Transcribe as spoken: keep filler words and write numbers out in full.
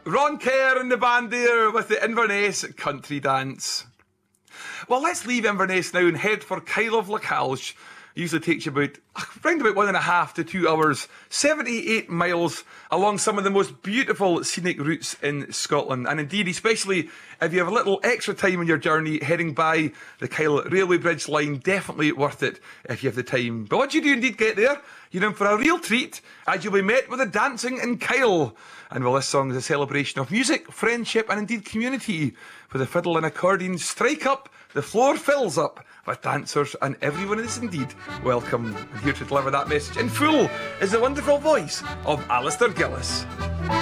Ron Kerr and the band there with the Inverness Country Dance. Well, let's leave Inverness now and head for Kyle of Lacalge. Usually takes you about, around about one and a half to two hours, seventy-eight miles along some of the most beautiful scenic routes in Scotland. And indeed, especially if you have a little extra time on your journey heading by the Kyle Railway Bridge line, definitely worth it if you have the time. But once you do indeed get there, you're in for a real treat as you'll be met with the dancing in Kyle. And well, this song is a celebration of music, friendship and indeed community. With the fiddle and accordion strike up, the floor fills up with dancers and everyone is indeed welcome. And here to deliver that message in full is the wonderful voice of Alistair Gillis.